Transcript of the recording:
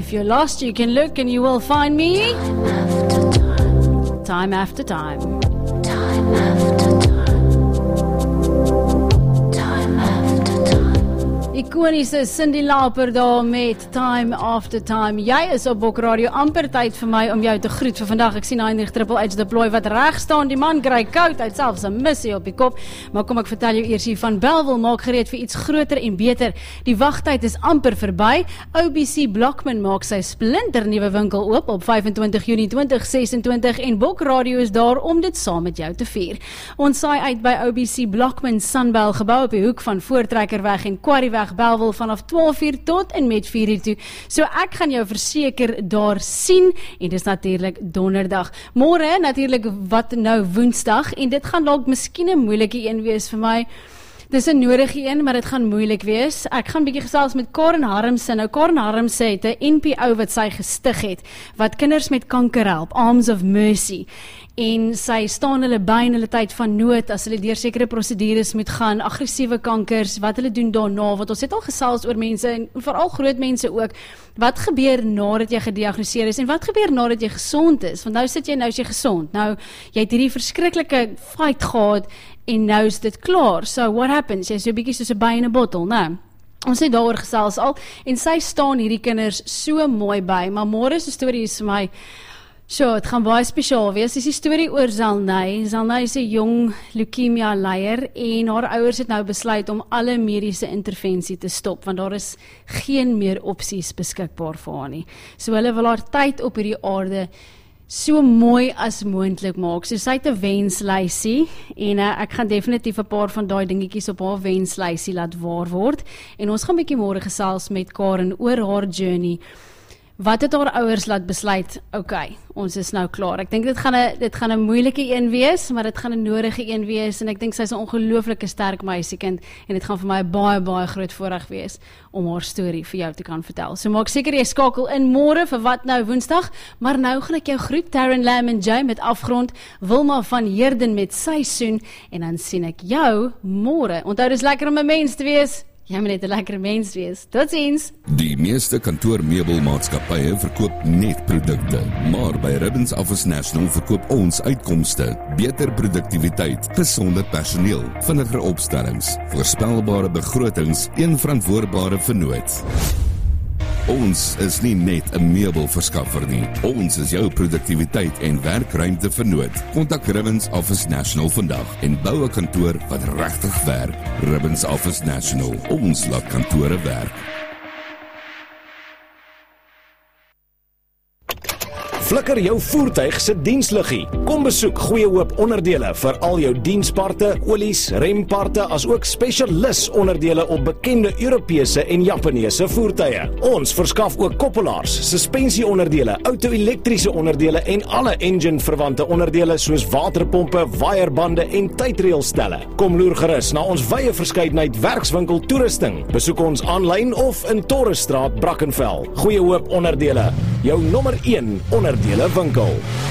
if you're lost, you can look and you will find me. Time after time. Time after time. Ikoniese Cyndi Lauper daar met Time After Time. Jy is op Bok Radio, amper tyd vir my om jou te groet vir vandag. Ek sien Heinrich Triple H deploy wat reg staan. Die man kry koud, hy het selfs 'n missie op die kop. Maar kom ek vertel jou eers hier van Bellville, maak gereed vir iets groter en beter. Die wagtyd is amper verby. OBC Blockman maak sy splinter nuwe winkel oop op 25 Junie 2026 en Bok Radio is daar om dit saam met jou te vier. Ons saai uit by OBC Blockman Sunbell gebou op die hoek van Voortrekkerweg en Quarrieweg Bellville vanaf 12 uur tot en met 4 uur toe. So ek gaan jou verseker daar sien en dis natuurlik donderdag. Môre natuurlik wat nou Woensdag en dit gaan dalk miskien 'n moeilike een wees vir my. Dis 'n nodige een, maar dit gaan moeilik wees. Ek gaan bietjie gesels met Karen Harmse. Nou Karen Harmse het 'n NPO wat sy gestig het wat kinders met kanker help, Arms of Mercy. En sy staan hulle by in hulle tyd van nood as hulle deur sekere prosedures moet gaan, aggressiewe kankers, wat hulle doen daarna, want ons het al gesels oor mense en veral groot mense ook. Wat gebeur nadat jy gediagnoseer is en wat gebeur nadat jy gesond is? Want nou sit jy, nou is jy gesond. Nou jy het hierdie verskriklike fight gehad en nou is dit klaar. So what happens? Jy is so 'n bietjie soos 'n by in 'n bottel, né? Ons het daaroor gesels al en sy staan hierdie kinders so mooi by, maar môre se storie is vir my het gaan baie spesiaal wees. Dis die storie oor Zalnay. Zalnay is 'n jong leukemia leier en haar ouers het nou besluit om alle mediese intervensie te stop, want daar is geen meer opsies beskikbaar vir haar nie. So hulle wil haar tyd op hierdie aarde so mooi as moontlik maak. So sy het 'n wenslysie en ek gaan definitief 'n paar van daai dingetjies op haar wenslysie laat waar word. En ons gaan 'n bietjie môre gesels met Karen oor haar journey. Wat het haar ouers laat besluit, okay, ons is nou klaar. Ek dink dit gaan 'n moeilike een wees, maar dit gaan 'n nodige een wees en ek dink sy's 'n ongelooflike sterk meisiekind en dit gaan vir my 'n baie groot voorreg wees om haar storie vir jou te kan vertel. So maak seker jy skakel in môre vir wat nou Woensdag, maar nou gaan ek jou groet, Taryn Lam en Jay met Afgrond, Wilma van Heerden met Seisoen en dan sien ek jou môre. Onthou dis lekker om 'n mens te wees. Jy moet net 'n lekker mens wees. Totsiens! Die meeste kantoormeubelmaatskappye verkoop net produkte, maar by Ribbons Office National verkoop ons uitkomste, beter produktiwiteit, gesonde personeel, vinniger opstellings, voorspelbare begrotings, een verantwoordbare vennoot. Ons is nie net 'n meubelverskaffer nie. Ons is jou produktiwiteit en werkruimte vennoot. Kontak Ribbons Office National vandag en bou 'n kantoor wat regtig werk. Ribbons Office National. Ons laat kantore werk. Flikker jou voertuig se diensliggie. Kom besoek Goeie Hoop Onderdele vir al jou diensparte, olies, remparte, as ook spesialis onderdele op bekende Europese en Japaneese voertuie. Ons verskaf ook koppelaars, suspensieonderdele, auto-elektriese onderdele en alle engine-verwante onderdele soos waterpompe, waaierbande en tydreelstelle. Kom loer gerus na ons wye verskeidenheid werkswinkel toerusting. Besoek ons aanlyn of in Torresstraat, Brackenfell. Goeie Hoop Onderdele, jou nommer 1 onderdele winkel.